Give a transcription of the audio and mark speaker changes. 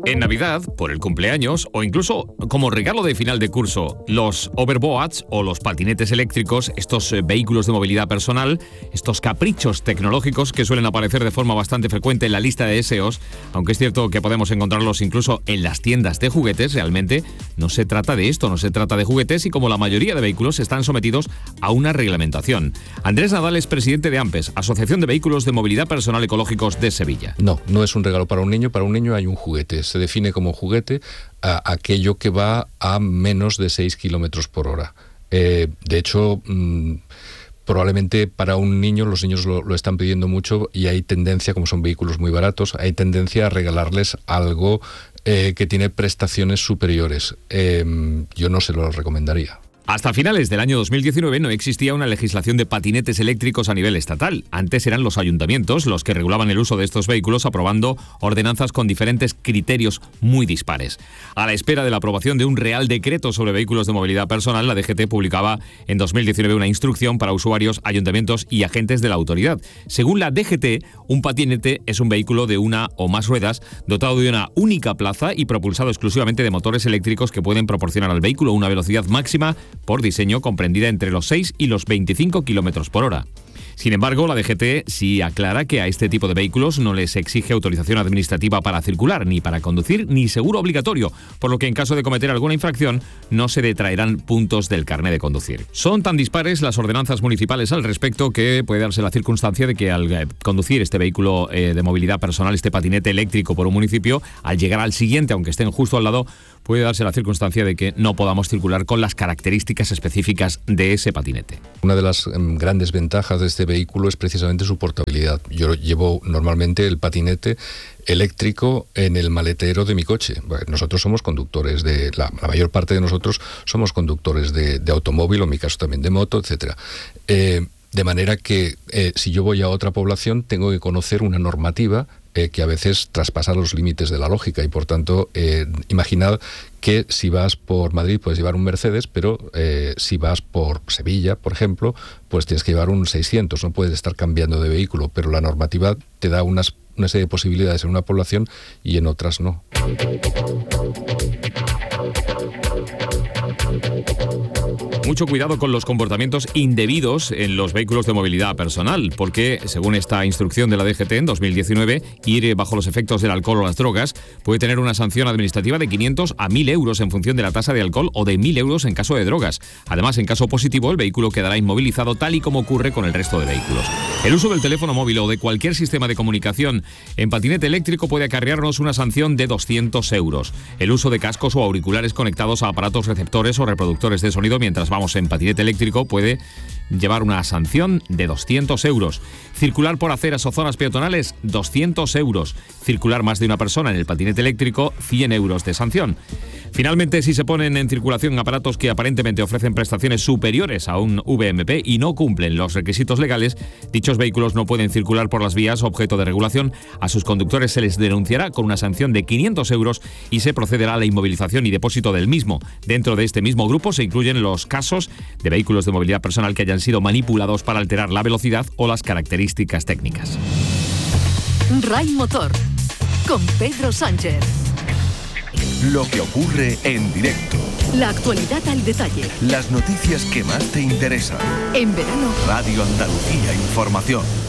Speaker 1: En Navidad, por el cumpleaños o incluso como regalo de final de curso, los overboards o los patinetes eléctricos, estos vehículos de movilidad personal, estos caprichos tecnológicos que suelen aparecer de forma bastante frecuente en la lista de deseos, aunque es cierto que podemos encontrarlos incluso en las tiendas de juguetes, realmente no se trata de esto, no se trata de juguetes y como la mayoría de vehículos están sometidos a una reglamentación. Andrés Nadal es presidente de AMPES, Asociación de Vehículos de Movilidad Personal Ecológicos de Sevilla.
Speaker 2: No es un regalo para un niño hay un juguete. Se define como juguete aquello que va a menos de 6 kilómetros por hora. De hecho, probablemente para un niño, los niños lo están pidiendo mucho y hay tendencia, como son vehículos muy baratos, hay tendencia a regalarles algo que tiene prestaciones superiores. Yo no se lo recomendaría.
Speaker 1: Hasta finales del año 2019 no existía una legislación de patinetes eléctricos a nivel estatal. Antes eran los ayuntamientos los que regulaban el uso de estos vehículos aprobando ordenanzas con diferentes criterios muy dispares. A la espera de la aprobación de un Real Decreto sobre vehículos de movilidad personal, la DGT publicaba en 2019 una instrucción para usuarios, ayuntamientos y agentes de la autoridad. Según la DGT, un patinete es un vehículo de una o más ruedas dotado de una única plaza y propulsado exclusivamente de motores eléctricos que pueden proporcionar al vehículo una velocidad máxima por diseño comprendida entre los 6 y los 25 kilómetros por hora. Sin embargo, la DGT sí aclara que a este tipo de vehículos no les exige autorización administrativa para circular, ni para conducir, ni seguro obligatorio, por lo que en caso de cometer alguna infracción no se detraerán puntos del carné de conducir. Son tan dispares las ordenanzas municipales al respecto que puede darse la circunstancia de que al conducir este vehículo de movilidad personal, este patinete eléctrico por un municipio, al llegar al siguiente, aunque estén justo al lado, puede darse la circunstancia de que no podamos circular con las características específicas de ese patinete.
Speaker 2: Una de las grandes ventajas de este vehículo es precisamente su portabilidad. Yo llevo normalmente el patinete eléctrico en el maletero de mi coche. Nosotros somos conductores la mayor parte de nosotros somos conductores de automóvil, o en mi caso también de moto, etcétera. De manera que si yo voy a otra población tengo que conocer una normativa que a veces traspasa los límites de la lógica y por tanto imaginad que si vas por Madrid puedes llevar un Mercedes, pero si vas por Sevilla, por ejemplo, pues tienes que llevar un 600, no puedes estar cambiando de vehículo, pero la normativa te da una serie de posibilidades en una población y en otras no.
Speaker 1: Mucho cuidado con los comportamientos indebidos en los vehículos de movilidad personal, porque, según esta instrucción de la DGT en 2019, ir bajo los efectos del alcohol o las drogas puede tener una sanción administrativa de 500 a 1.000 euros en función de la tasa de alcohol o de 1.000 euros en caso de drogas. Además, en caso positivo, el vehículo quedará inmovilizado tal y como ocurre con el resto de vehículos. El uso del teléfono móvil o de cualquier sistema de comunicación en patinete eléctrico puede acarrearnos una sanción de 200 euros. El uso de cascos o auriculares conectados a aparatos receptores o reproductores de sonido mientras vamos en patinete eléctrico puede llevar una sanción de 200 euros. Circular por aceras o zonas peatonales, 200 euros. Circular más de una persona en el patinete eléctrico, 100 euros de sanción. Finalmente, si se ponen en circulación aparatos que aparentemente ofrecen prestaciones superiores a un VMP y no cumplen los requisitos legales, dichos vehículos no pueden circular por las vías objeto de regulación. A sus conductores se les denunciará con una sanción de 500 euros y se procederá a la inmovilización y depósito del mismo. Dentro de este mismo grupo se incluyen los casos de vehículos de movilidad personal que hayan sido manipulados para alterar la velocidad o las características técnicas.
Speaker 3: RAI Motor, con Pedro Sánchez.
Speaker 4: Lo que ocurre en directo.
Speaker 3: La actualidad al detalle.
Speaker 4: Las noticias que más te interesan.
Speaker 3: En verano.
Speaker 4: Radio Andalucía Información.